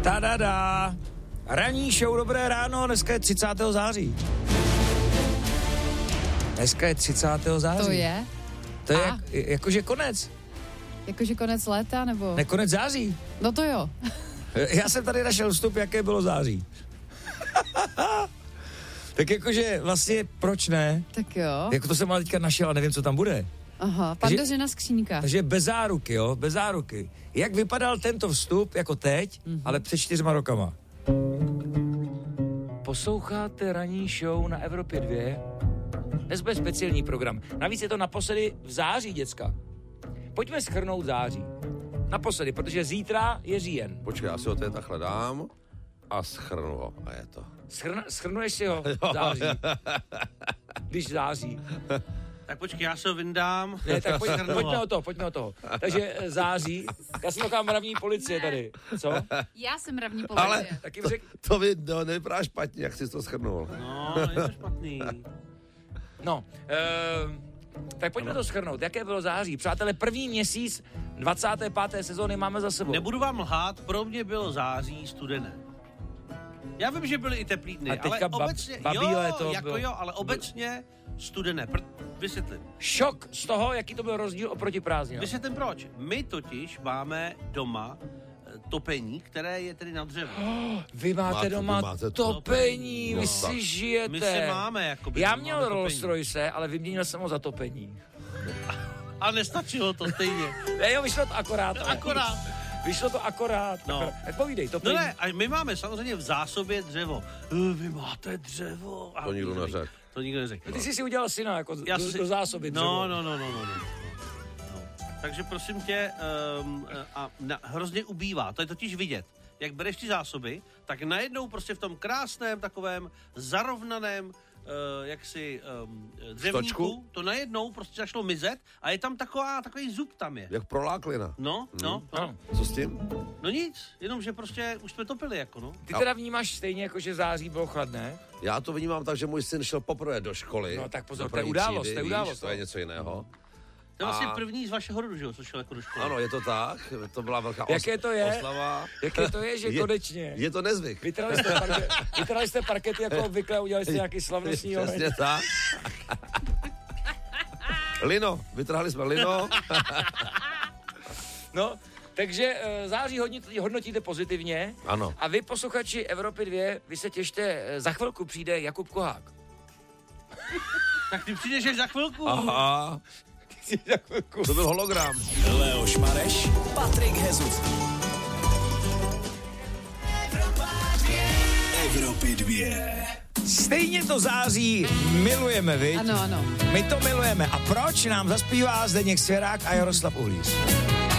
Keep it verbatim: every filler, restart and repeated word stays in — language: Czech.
Tadada. Ranní show Dobré ráno, dneska je třicátého září. Dneska je třicátého září. To je? To je jak, jakože konec. Jakože konec léta, nebo? Ne, konec září. No to jo. Já jsem tady našel vstup, jaké bylo září. Tak jakože vlastně proč ne? Tak jo. Jako to jsem ale teďka našel a nevím, co tam bude. Aha, Pandořina skříňka. Takže bez záruky, jo, bez záruky. Jak vypadal tento vstup jako teď, mm-hmm. ale před čtyřma rokama? Posloucháte ranní show na Evropě dva. Dnes bude speciální program. Navíc je to naposledy v září, děcka. Pojďme shrnout září. Naposledy, protože zítra je říjen. Počkej, já si ho tady takhle dám a schrnu ho. A je to. Schrn, schrnuješ si ho v září. Když září. Tak počkej, já se ho vyndám. Ne, tak pojď, pojďme o toho, pojďme o toho. Takže září, já jsem taková mravní policie tady. Co? Já jsem mravní policie. Ale Taky to, řek... to vy, no, nevypadá špatně, jak jsi to schrnul. No, není to špatný. No, uh, tak pojďme to shrnout. Jaké bylo září? Přátelé, první měsíc dvacáté páté sezóny máme za sebou. Nebudu vám lhát, pro mě bylo září studené. Já vím, že byly i teplý dny, A teďka ale bab, obecně, babíle jo, to jako bylo. jo, ale obecně studené. Pr- vysvětlím. Šok z toho, jaký to byl rozdíl oproti prázdninám. Vysvětlím proč. My totiž máme doma eh, topení, které je tedy na dřevo. Oh, vy máte, Máte- doma vy máte topení, no, vy tak. si žijete. My se máme, jakoby. Já máme měl topení. Rolls Royce, ale vyměnil jsem ho za topení. A nestačilo to stejně. Ne, jo, vyšlo to akorát. ale- Akorát. Vyšlo to akorát. No. akorát. Tak povídej, No topení. ne, a my máme samozřejmě v zásobě dřevo. Eh, Vy máte dřevo. A To nikdo neřekl. To nikdo neřekl. Ty jsi si udělal syna jako Já do, si- do zásoby dřevo. No, no, no, no, no, no. no. Takže prosím tě, um, a na, hrozně ubývá, to je totiž vidět. Jak bereš ty zásoby, tak najednou prostě v tom krásném takovém zarovnaném uh, jaksi um, dřevníku, Stočku? to najednou prostě začalo mizet a je tam taková, takový zub tam je. Jak proláklina. No, no, no. No. Co s tím? No nic, jenom že prostě už jsme topili jako, no. Ty teda vnímáš stejně, jako že září bylo chladné? Já to vnímám tak, že můj syn šel poprvé do školy. No, tak pozor, do to je první událost, třídy, to je víš, událost, To je no. něco jiného. To je vlastně A- první z vašeho rodu, že jo, co šel jako do školy. Ano, je to tak. To byla velká os- Jaké to je? oslava. Jaké to je, že Je- konečně? Je to nezvyk. Vytrali jste, parke, vytrali jste parkety jako obvykle, udělali jste nějaký slavnostní oheň. Přesně tak. Lino, vytrhali jsme lino. No, takže uh, září hodnotíte, hodnotíte pozitivně. Ano. A vy, posluchači Evropy dva, vy se těšte, uh, za chvilku přijde Jakub Kohák. Tak ty přijdeš až za chvilku. Aha, Za chvilku. to byl hologram. Leoš Mareš, Patrik Hezucký. Evropy dvě. Stejně to září milujeme, viď? Ano, ano. My to milujeme. A proč nám zaspívá Zdeněk Svěrák a Jaroslav Uhlíř?